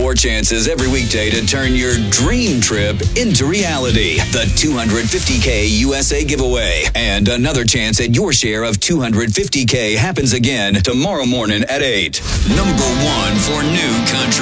more chances every weekday to turn your dream trip into reality. The 250K USA giveaway. And another chance at your share of 250K happens again tomorrow morning at 8. Number 1 for new country.